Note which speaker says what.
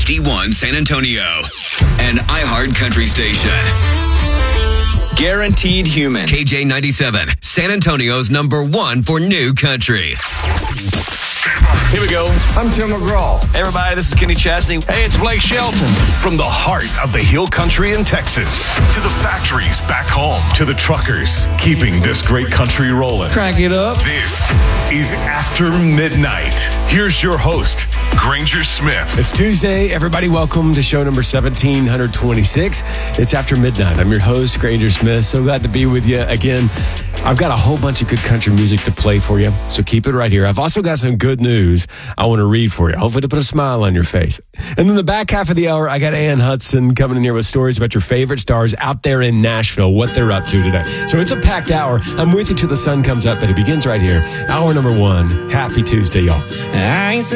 Speaker 1: HD1 San Antonio, an iHeart country station.
Speaker 2: Guaranteed Human.
Speaker 1: KJ97, San Antonio's #1 for new country.
Speaker 3: Here we go. I'm Tim McGraw.
Speaker 4: Hey, everybody, this is Kenny Chesney.
Speaker 3: Hey, it's Blake Shelton.
Speaker 5: From the heart of the Hill Country in Texas to the factories back home to the truckers keeping this great country rolling.
Speaker 3: Crank it up.
Speaker 5: This is After Midnight. Here's your host, Granger Smith.
Speaker 6: It's Tuesday. Everybody, welcome to show number 1726. It's After Midnight. I'm your host, Granger Smith. So glad to be with you again. I've got a whole bunch of good country music to play for you, so keep it right here. I've also got some good news I want to read for you, hopefully to put a smile on your face. And then the back half of the hour, I got Ann Hudson coming in here with stories about your favorite stars out there in Nashville, what they're up to today. So it's a packed hour. I'm with you till the sun comes up, but it begins right here. Hour number 1. Happy Tuesday, y'all.